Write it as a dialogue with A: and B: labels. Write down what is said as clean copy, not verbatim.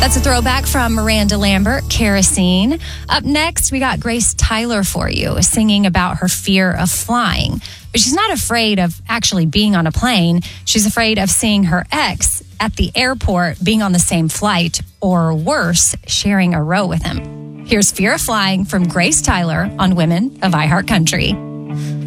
A: That's a throwback from Miranda Lambert, Kerosene. Up next, we got Grace Tyler for you, singing about her fear of flying. But she's not afraid of actually being on a plane. She's afraid of seeing her ex at the airport, being on the same flight, or worse, sharing a row with him. Here's Fear of Flying from Grace Tyler on Women of iHeartCountry.